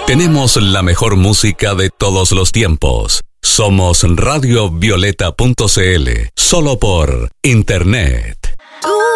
Tenemos la mejor música de todos los tiempos. Somos radiovioleta.cl, solo por internet.